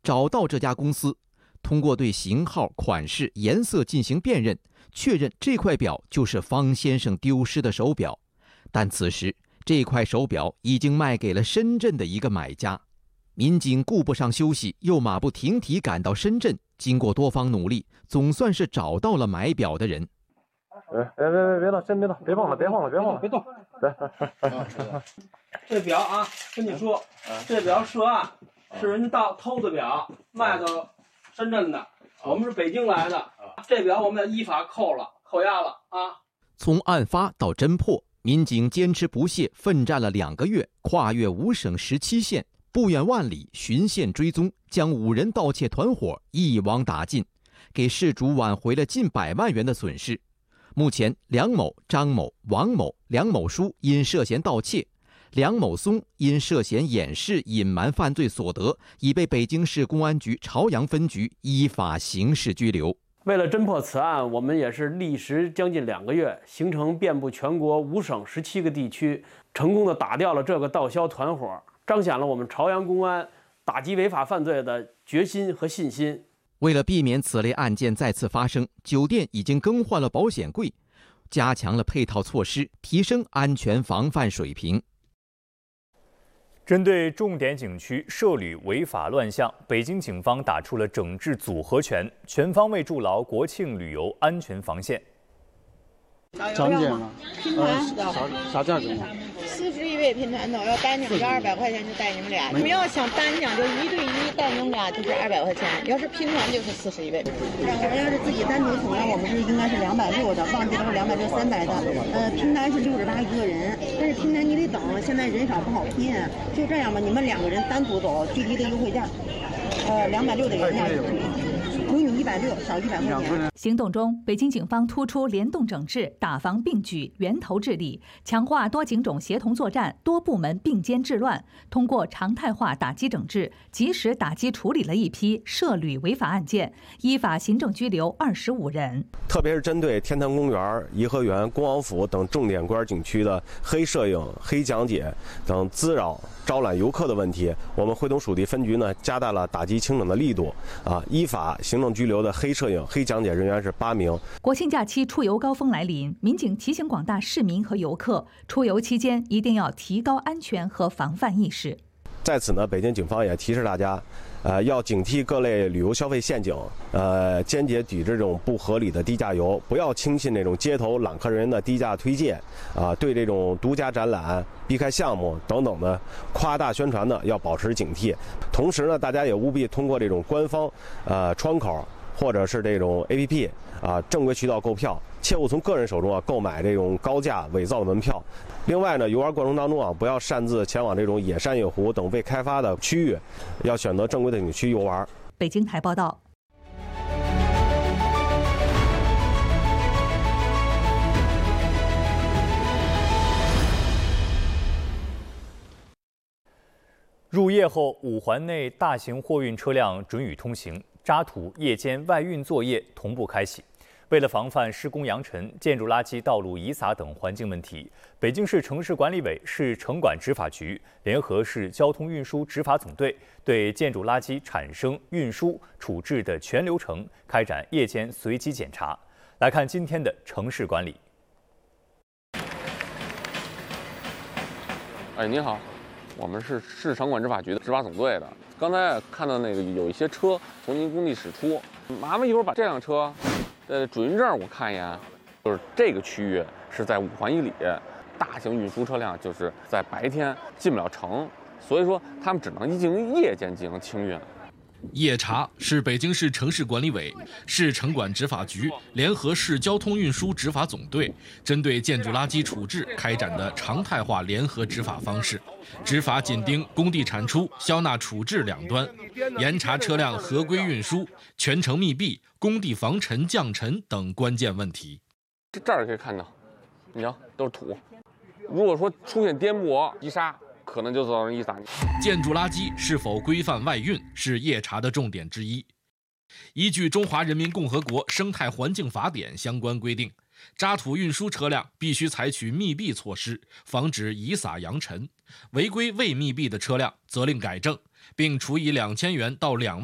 找到这家公司，通过对型号、款式、颜色进行辨认，确认这块表就是方先生丢失的手表。但此时这块手表已经卖给了深圳的一个买家。民警顾不上休息，又马不停蹄赶到深圳，经过多方努力，总算是找到了买表的人。 别动，先别动，别晃了，别动。 这表啊，跟你说，这表涉案是人家偷的表，卖到深圳的，我们是北京来的，这表我们也依法扣押了啊。 从案发到侦破，民警坚持不懈，奋战了2个月，跨越5省17县，不远万里循线追踪，将5人盗窃团伙一网打尽，给事主挽回了近100万元的损失。目前，梁某、张某、王某、梁某书因涉嫌盗窃，梁某松因涉嫌掩饰隐瞒犯罪所得，已被北京市公安局朝阳分局依法刑事拘留。 为了侦破此案，我们也是历时将近2个月，行程遍布全国5省17个地区，成功的打掉了这个盗销团伙，彰显了我们朝阳公安打击违法犯罪的决心和信心。 为了避免此类案件再次发生，酒店已经更换了保险柜，加强了配套措施，提升安全防范水平。 针对重点景区涉旅违法乱象，北京警方打出了整治组合拳，全方位筑牢国庆旅游安全防线。 讲解吗？拼团啥价格呢？40一位拼团都要单讲就200块钱，就带你们俩。你们要想单讲就1对1带你们俩就是200块钱，要是拼团就是41位。我们要是自己单独走呢，我们是应该是260的，旺季都是260、300的。拼团是68一个人，但是拼团你得等，现在人少不好拼。就这样吧，你们2个人单独走，最低的优惠价，260的原价。永远160，少100块钱。 行动中，北京警方突出联动整治、打防并举、源头治理，强化多警种协同作战、多部门并肩治乱。通过常态化打击整治，及时打击处理了一批涉旅违法案件，依法行政拘留25人。 特别是针对天坛公园、颐和园、恭王府等重点公园景区的黑摄影、黑讲解等滋扰招揽游客的问题，我们会同属地分局呢加大了打击清整的力度依法行政拘留的黑摄影、黑讲解人员是8名。 国庆假期出游高峰来临，民警提醒广大市民和游客，出游期间一定要提高安全和防范意识。 在此呢，北京警方也提示大家，要警惕各类旅游消费陷阱，坚决抵制这种不合理的低价游，不要轻信那种街头揽客人员的低价推荐，对这种独家展览、避开项目等等的夸大宣传呢，要保持警惕。同时呢，大家也务必通过这种官方窗口或者是这种 APP 正规渠道购票，切勿从个人手中购买这种高价伪造的门票。另外呢，游玩过程当中不要擅自前往这种野山野湖等未开发的区域，要选择正规的景区游玩。 北京台报道。 入夜后，5环内大型货运车辆准予通行，渣土夜间外运作业同步开启。为了防范施工扬尘、建筑垃圾、道路遗撒等环境问题，北京市城市管理委、市城管执法局联合市交通运输执法总队，对建筑垃圾产生、运输、处置的全流程开展夜间随机检查。来看今天的城市管理。 您好，我们是市城管执法局的执法总队的。刚才看到那个有一些车从您工地驶出，麻烦一会儿把这辆车准运证我看一眼。就是这个区域是在5环以里，大型运输车辆就是在白天进不了城，所以说他们只能进行夜间进行清运。 夜查是北京市城市管理委、市城管执法局联合市交通运输执法总队针对建筑垃圾处置开展的常态化联合执法方式，执法紧盯工地产出、消纳处置两端，严查车辆合规运输、全程密闭、工地防尘降尘等关键问题。 这儿可以看到，你瞧都是土，如果说出现颠簸、急刹，可能就造成遗撒。 建筑垃圾是否规范外运是夜查的重点之一。依据《中华人民共和国生态环境法典》相关规定，渣土运输车辆必须采取密闭措施，防止遗撒扬尘。违规未密闭的车辆，责令改正，并处以2000元到2万